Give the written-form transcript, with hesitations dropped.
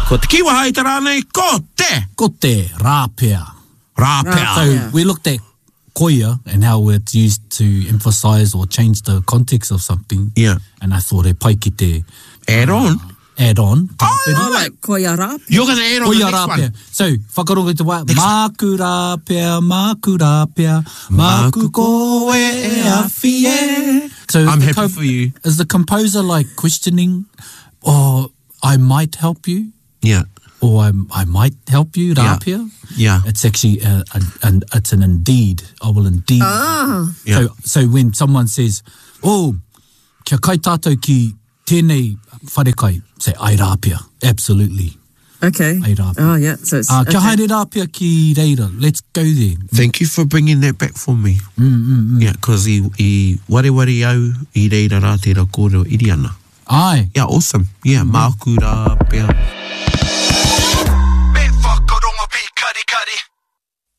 Ko te kiwa hai te rānei, ko te. Ko te rāpea. Rāpea. So we looked at koia and how it's used to emphasize or change the context of something. Yeah. And I thought e pai ki te Add on. add on. Oh, like koia rāpea. You're going to add on the Koia next rāpea. one. So, whakarongo te wā, māku rāpea, māku koe e awhie. So I'm happy for you. Is the composer like questioning, oh, I might help you? Yeah. Or I might help you, rāpea? Yeah. It's actually, it's an indeed. I will indeed. Yeah. So when someone says, oh, kia kai tātou ki tēnei wharekai, say, ai rāpea. Absolutely. Okay. Ai rāpea. Oh, yeah. So it's... Kia haere rāpea ki reira. Let's go there. Thank you for bringing that back for me. Yeah, because I ware au I reira rā tērā kōrero iri ana. Ai. Yeah, awesome. Yeah, māku rāpea.